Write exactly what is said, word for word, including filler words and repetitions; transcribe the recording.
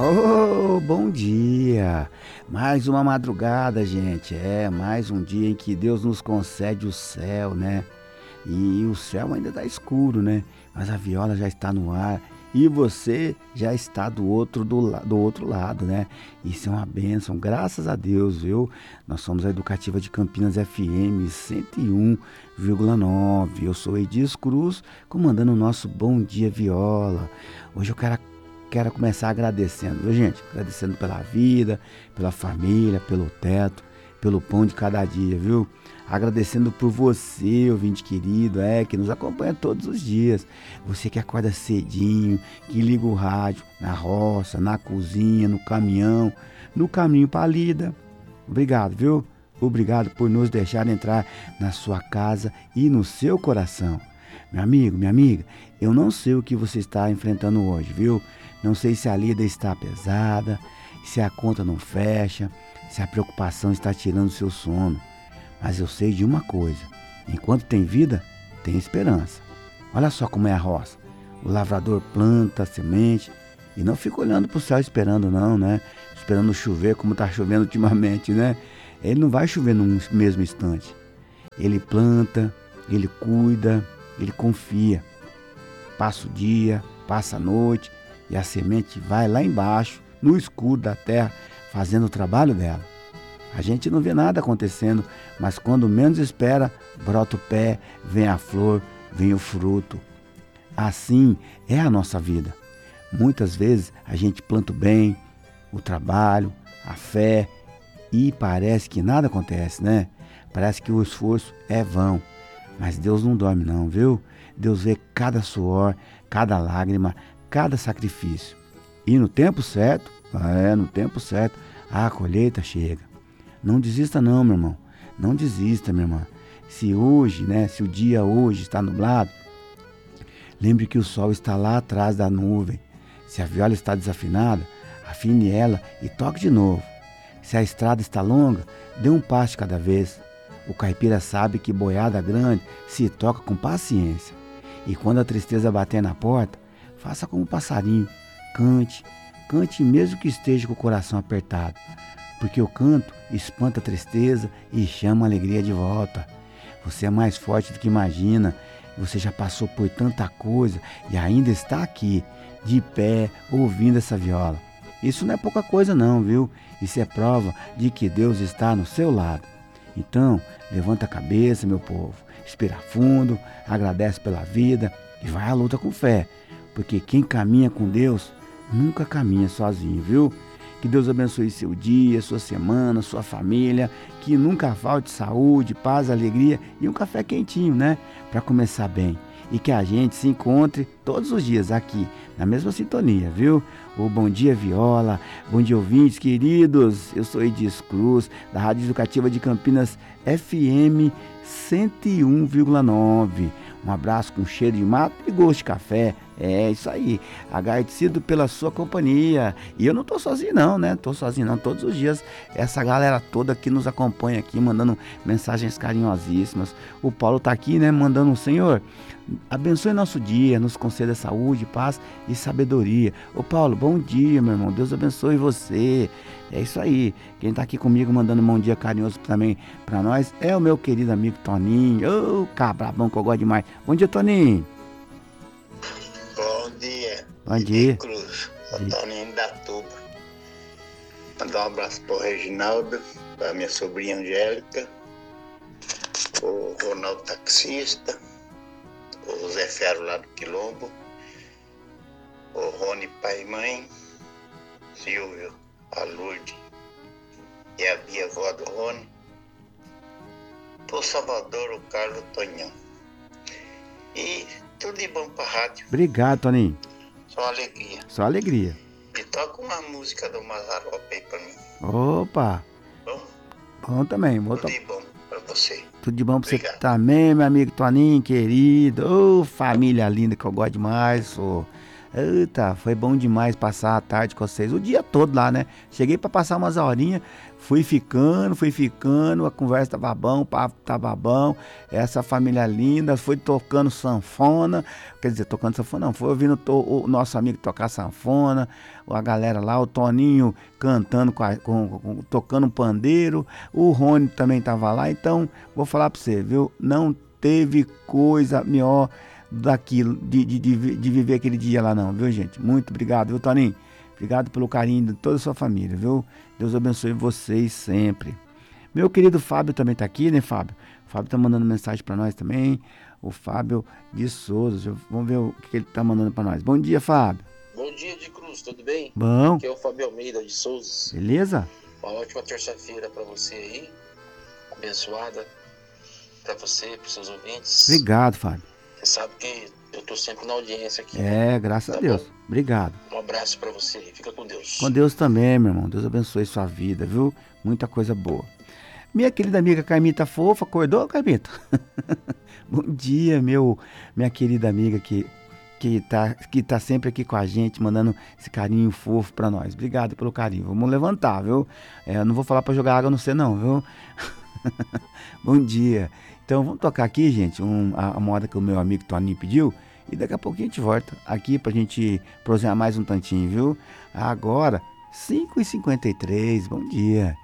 Oh, bom dia! Mais uma madrugada, gente. É, mais um dia em que Deus nos concede o céu, né? E o céu ainda está escuro, né? Mas a viola já está no ar e você já está do outro, do, la- do outro lado, né? Isso é uma bênção, graças a Deus, viu? Nós somos a Educativa de Campinas F M cento e um vírgula nove. Eu sou Edis Cruz, comandando o nosso Bom Dia Viola. Hoje eu quero Quero começar agradecendo, viu, gente? Agradecendo pela vida, pela família, pelo teto, pelo pão de cada dia, viu? Agradecendo por você, ouvinte querido, é, que nos acompanha todos os dias. Você que acorda cedinho, que liga o rádio na roça, na cozinha, no caminhão, no caminho para a lida. Obrigado, viu? Obrigado por nos deixar entrar na sua casa e no seu coração. Meu amigo, minha amiga, eu não sei o que você está enfrentando hoje, viu? Não sei se a lida está pesada, se a conta não fecha, se a preocupação está tirando o seu sono. Mas eu sei de uma coisa: enquanto tem vida, tem esperança. Olha só como é a roça. O lavrador planta a semente e não fica olhando para o céu esperando não, né? Esperando chover como está chovendo ultimamente, né? Ele não vai chover no mesmo instante. Ele planta, ele cuida, ele confia. Passa o dia, passa a noite e a semente vai lá embaixo, no escuro da terra, fazendo o trabalho dela. A gente não vê nada acontecendo, mas quando menos espera, brota o pé, vem a flor, vem o fruto. Assim é a nossa vida. Muitas vezes a gente planta o bem, o trabalho, a fé e parece que nada acontece, né? Parece que o esforço é vão. Mas Deus não dorme não, viu? Deus vê cada suor, cada lágrima, cada sacrifício. E no tempo certo, é, no tempo certo, a colheita chega. Não desista não, meu irmão. Não desista, minha irmã. Se hoje, né, se o dia hoje está nublado, lembre que o sol está lá atrás da nuvem. Se a viola está desafinada, afine ela e toque de novo. Se a estrada está longa, dê um passo de cada vez. O caipira sabe que boiada grande se toca com paciência. E quando a tristeza bater na porta, faça como um passarinho, cante, cante mesmo que esteja com o coração apertado, porque o canto espanta a tristeza e chama a alegria de volta. Você é mais forte do que imagina, você já passou por tanta coisa e ainda está aqui, de pé, ouvindo essa viola. Isso não é pouca coisa não, viu? Isso é prova de que Deus está no seu lado. Então, levanta a cabeça, meu povo, respira fundo, agradece pela vida e vai à luta com fé. Porque quem caminha com Deus nunca caminha sozinho, viu? Que Deus abençoe seu dia, sua semana, sua família. Que nunca falte saúde, paz, alegria e um café quentinho, né? Para começar bem. E que a gente se encontre todos os dias aqui, na mesma sintonia, viu? O Bom Dia Viola, bom dia ouvintes queridos. Eu sou Edis Cruz, da Rádio Educativa de Campinas F M cento e um vírgula nove. Um abraço com cheiro de mato e gosto de café. É isso aí. Agradecido pela sua companhia. E eu não tô sozinho não, né? Tô sozinho não. Todos os dias essa galera toda que nos acompanha aqui, mandando mensagens carinhosíssimas. O Paulo tá aqui, né? Mandando um Senhor, abençoe nosso dia, nos conceda saúde, paz e sabedoria. Ô Paulo, bom dia, meu irmão. Deus abençoe você. É isso aí. Quem tá aqui comigo mandando um bom dia carinhoso também pra nós é o meu querido amigo Toninho. Ô, cabrabão que eu gosto demais. Bom dia, Toninho. Bom dia. Bom dia. Cruz, Dia. Antônio da Tuba. Mandar um abraço pro Reginaldo, pra minha sobrinha Angélica, o Ronaldo Taxista, o Zé Ferro lá do Quilombo, o Rony pai e mãe, Silvio, a Lourdes e a Bia avó do Rony, pro Salvador, o Carlos o Tonhão. E tudo de bom pra rádio, Obrigado, Toninho. só alegria. Só alegria. E toca uma música do Mazzaropi aí pra mim. Opa. Bom, Bom também. Vou tudo to... de bom pra você. Tudo de bom pra você Obrigado. também, meu amigo Toninho, querido. Ô, família linda que eu gosto demais. Sou. Eita, foi bom demais passar a tarde com vocês, o dia todo lá, né? Cheguei para passar umas horinhas, fui ficando, fui ficando, a conversa tava bom, o papo tava bom, essa família linda, foi tocando sanfona, quer dizer, tocando sanfona não, foi ouvindo to, o nosso amigo tocar sanfona, a galera lá, o Toninho cantando, com, a, com, com tocando um pandeiro, o Rony também tava lá, então, vou falar para você, viu? Não teve coisa melhor daquilo, de, de, de, de viver aquele dia lá não, viu, gente? Muito obrigado, viu, Toninho? Obrigado pelo carinho de toda a sua família, viu? Deus abençoe vocês sempre. Meu querido Fábio também tá aqui, né, Fábio? O Fábio tá mandando mensagem para nós também. O Fábio de Souza. Vamos ver o que ele tá mandando para nós. Bom dia, Fábio. Bom dia, de Cruz, tudo bem? Bom. Aqui é o Fábio Almeida de Souza. Beleza? Uma ótima terça-feira para você aí. Abençoada para você, para seus ouvintes. Obrigado, Fábio. Você sabe que eu tô sempre na audiência aqui. É, graças tá a Deus. Bom? Obrigado. Um abraço pra você. Fica com Deus. Com Deus também, meu irmão. Deus abençoe sua vida, viu? Muita coisa boa. Minha querida amiga Carmita Fofa, acordou, Carmita? Bom dia, meu, minha querida amiga que, que, tá, que tá sempre aqui com a gente, mandando esse carinho fofo pra nós. Obrigado pelo carinho. Vamos levantar, viu? É, eu não vou falar pra jogar água no você não, viu? Bom dia. Então vamos tocar aqui, gente, um, a, a moda que o meu amigo Toninho pediu. E daqui a pouquinho a gente volta aqui pra gente prosear mais um tantinho, viu? Agora, cinco e cinquenta e três, bom dia.